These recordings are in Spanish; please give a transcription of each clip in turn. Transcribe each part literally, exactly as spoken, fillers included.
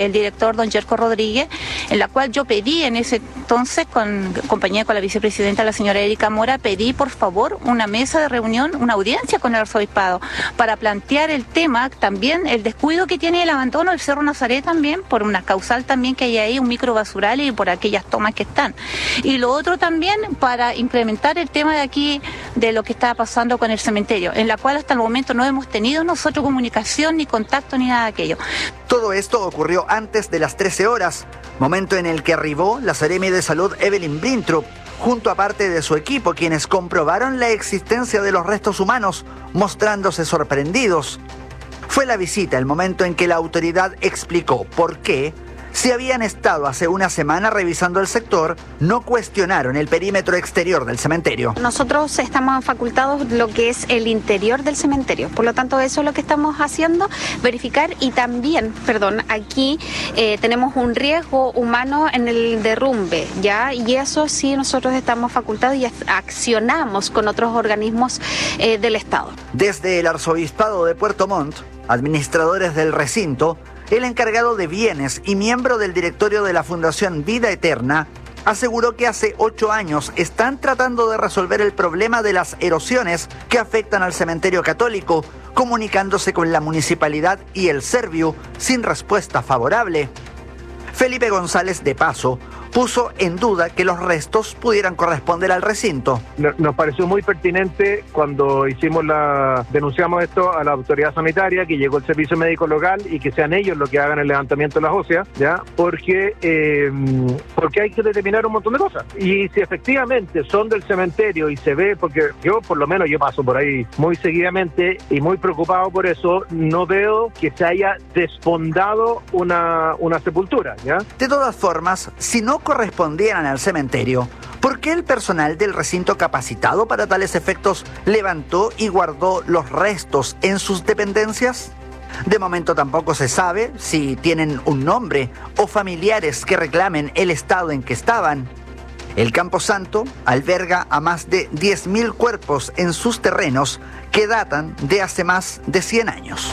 el director don Yerko Rodríguez, en la cual yo pedí en ese entonces, con compañía con la vicepresidenta, la señora Erika Mora, pedí por favor una mesa de reunión, una audiencia con el arzobispado, para plantear el tema, también el descuido que tiene el abandono del Cerro Nazaret también, por una causal también que hay ahí, un micro basural y por aquellas tomas que están. Y lo otro también para implementar el tema de aquí, de lo que está pasando con el cementerio, en la cual hasta el momento no hemos tenido nosotros comunicación, ni contacto, ni nada de aquello. Todo esto ocurrió antes de las trece horas, momento en el que arribó la Seremi de Salud Evelyn Brintrup, junto a parte de su equipo, quienes comprobaron la existencia de los restos humanos, mostrándose sorprendidos. Fue la visita el momento en que la autoridad explicó por qué, si habían estado hace una semana revisando el sector, no cuestionaron el perímetro exterior del cementerio. Nosotros estamos facultados lo que es el interior del cementerio, por lo tanto eso es lo que estamos haciendo, verificar y también, perdón, aquí eh, tenemos un riesgo humano en el derrumbe, ¿ya? Y eso sí nosotros estamos facultados y accionamos con otros organismos eh, del Estado. Desde el Arzobispado de Puerto Montt, administradores del recinto, el encargado de bienes y miembro del directorio de la Fundación Vida Eterna, aseguró que hace ocho años están tratando de resolver el problema de las erosiones que afectan al cementerio católico, comunicándose con la municipalidad y el Serviu sin respuesta favorable. Felipe González, de paso, puso en duda que los restos pudieran corresponder al recinto. Nos pareció muy pertinente cuando hicimos la denunciamos esto a la autoridad sanitaria, que llegó el servicio médico local y que sean ellos los que hagan el levantamiento de las óseas, ya, porque eh, porque hay que determinar un montón de cosas. Y si efectivamente son del cementerio y se ve, porque yo por lo menos yo paso por ahí muy seguidamente y muy preocupado por eso, no veo que se haya desfondado una una sepultura, ¿ya? De todas formas, si no correspondieran al cementerio, ¿por qué el personal del recinto capacitado para tales efectos levantó y guardó los restos en sus dependencias? De momento tampoco se sabe si tienen un nombre o familiares que reclamen el estado en que estaban. El Camposanto alberga a más de diez mil cuerpos en sus terrenos que datan de hace más de cien años.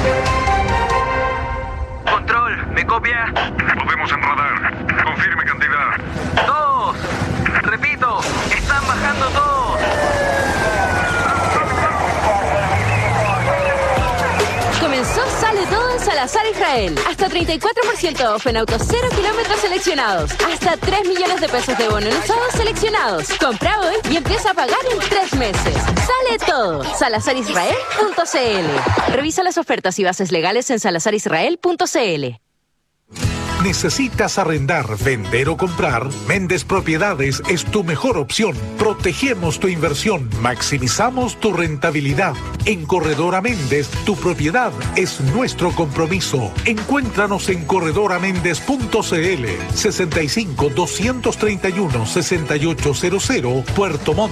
Control, ¿me copia? Lo vemos en radar. Confirme cantidad. Todos. Repito, están bajando todos. Comenzó Sale Todo en Salazar Israel. Hasta treinta y cuatro por ciento off en autos cero kilómetros seleccionados. Hasta tres millones de pesos de bono en usados seleccionados. Compra hoy y empieza a pagar en tres meses. Sale Todo. salazar israel punto c l. Revisa las ofertas y bases legales en salazar israel punto c l. ¿Necesitas arrendar, vender o comprar? Méndez Propiedades es tu mejor opción. Protegemos tu inversión, maximizamos tu rentabilidad. En Corredora Méndez, tu propiedad es nuestro compromiso. Encuéntranos en corredora méndez punto c l, sesenta y cinco, doscientos treinta y uno, sesenta y ocho cero cero, Puerto Montt.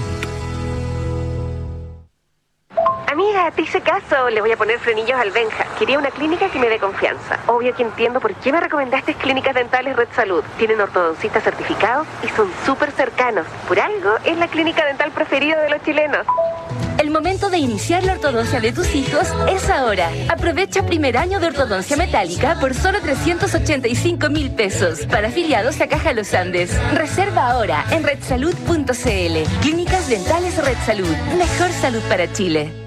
Amiga, te hice caso. Le voy a poner frenillos al Benja. Quería una clínica que me dé confianza. Obvio que entiendo por qué me recomendaste Clínicas Dentales Red Salud. Tienen ortodoncistas certificados y son súper cercanos. Por algo, es la clínica dental preferida de los chilenos. El momento de iniciar la ortodoncia de tus hijos es ahora. Aprovecha primer año de ortodoncia metálica por solo trescientos ochenta y cinco mil pesos para afiliados a Caja Los Andes. Reserva ahora en red salud punto c l. Clínicas Dentales Red Salud. Mejor salud para Chile.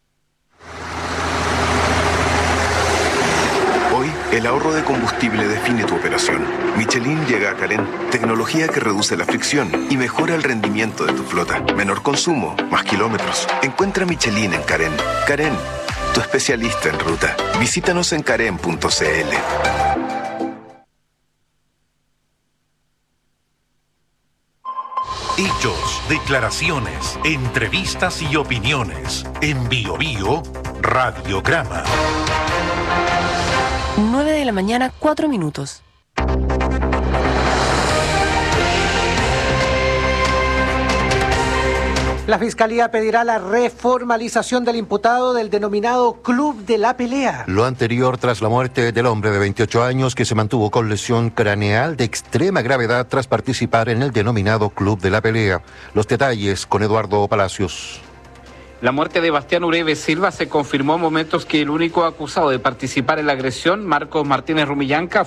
El ahorro de combustible define tu operación. Michelin llega a Carén, tecnología que reduce la fricción y mejora el rendimiento de tu flota. Menor consumo, más kilómetros. Encuentra Michelin en Carén. Carén, tu especialista en ruta. Visítanos en carén punto c l. Hechos, declaraciones, entrevistas y opiniones. En Bio Bio, Radiograma. nueve de la mañana, cuatro minutos. La Fiscalía pedirá la reformalización del imputado del denominado Club de la Pelea. Lo anterior tras la muerte del hombre de veintiocho años que se mantuvo con lesión craneal de extrema gravedad tras participar en el denominado Club de la Pelea. Los detalles con Eduardo Palacios. La muerte de Bastián Uribe Silva se confirmó a momentos que el único acusado de participar en la agresión, Marcos Martínez Rumillanca,